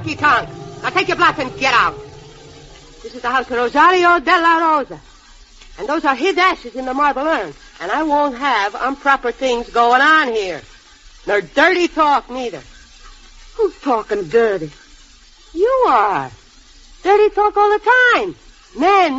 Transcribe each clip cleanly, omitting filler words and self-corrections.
honky-tonk. Now take your blouse and get out. This is the house of Rosario de la Rosa. And those are his ashes in the marble urn. And I won't have improper things going on here. Nor dirty talk, neither. Who's talking dirty? You are. Dirty talk all the time. Men.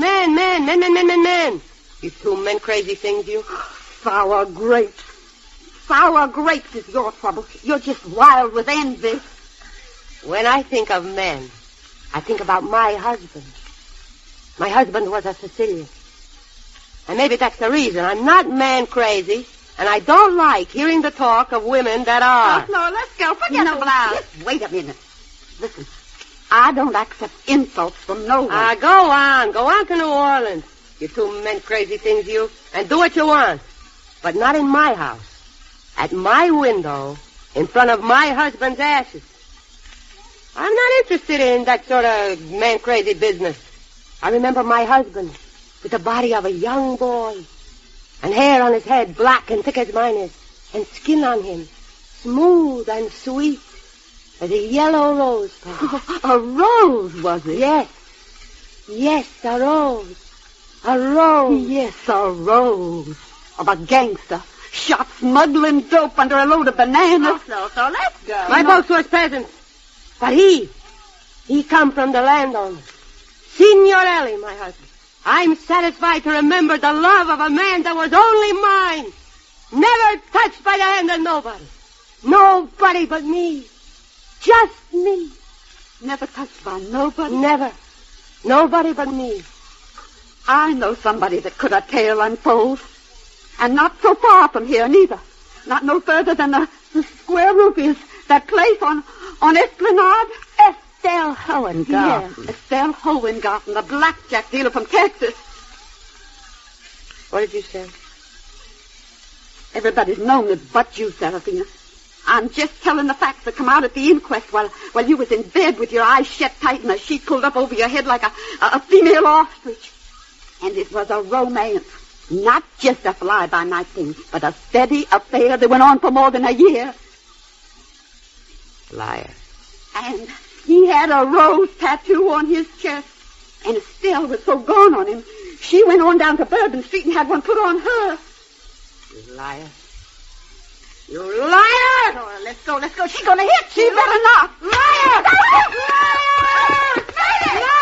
You two men crazy things, you. Sour grapes. Sour grapes is your trouble. You're just wild with envy. When I think of men, I think about my husband. My husband was a Sicilian. And maybe that's the reason. I'm not man crazy, and I don't like hearing the talk of women that are. Oh, no, let's go. Forget the blouse. Just wait a minute. Listen, I don't accept insults from no one. Go on to New Orleans. You two men crazy things, you, and do what you want. But not in my house. At my window, in front of my husband's ashes. I'm not interested in that sort of man-crazy business. I remember my husband with the body of a young boy, and hair on his head black and thick as mine is, and skin on him smooth and sweet as a yellow rose. A rose, was it? Yes, a rose. A rose. Yes, a rose. Of a gangster. Shot smuggling dope under a load of bananas. So let's go. My folks was peasants. But he come from the landowner. Signorelli, my husband. I'm satisfied to remember the love of a man that was only mine. Never touched by the hand of nobody. Nobody but me. Just me. Never touched by nobody? Never. Nobody but me. I know somebody that could a tale unfold. And not so far from here, neither. Not no further than the Square Rupees, that place on Esplanade. Estelle Hohengarten. Yes, Estelle Hohengarten, the blackjack dealer from Texas. What did you say? Everybody's known it but you, Serafina. I'm just telling the facts that come out at the inquest while you was in bed with your eyes shut tight and a sheet pulled up over your head like a female ostrich. And it was a romance. Not just a fly-by-night thing, but a steady affair that went on for more than a year. Liar. And he had a rose tattoo on his chest. And Estelle was so gone on him, she went on down to Bourbon Street and had one put on her. You liar. You liar! Oh, let's go. She's gonna hit you. She better not. Liar! Liar! Liar!